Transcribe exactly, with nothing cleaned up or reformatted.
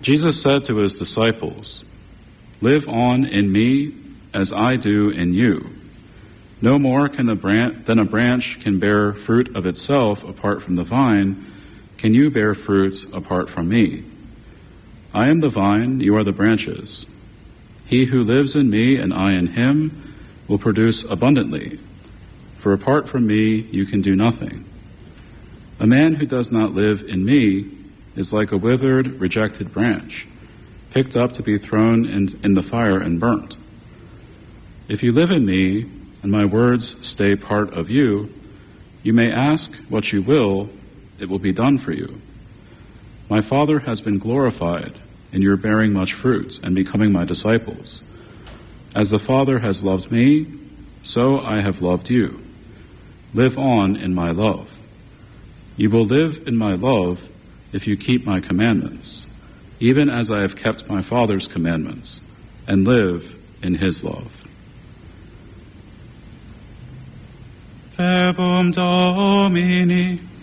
Jesus said to his disciples, "Live on in me as I do in you. No more can a branch, than a branch can bear fruit of itself apart from the vine, can you bear fruit apart from me. I am the vine, you are the branches. He who lives in me and I in him will produce abundantly, for apart from me you can do nothing. A man who does not live in me is like a withered, rejected branch, picked up to be thrown in, in the fire and burnt. If you live in me, and my words stay part of you, you may ask what you will, it will be done for you. My Father has been glorified in your bearing much fruit and becoming my disciples. As the Father has loved me, so I have loved you. Live on in my love. You will live in my love if you keep my commandments, even as I have kept my Father's commandments and live in his love." Verbum Domini.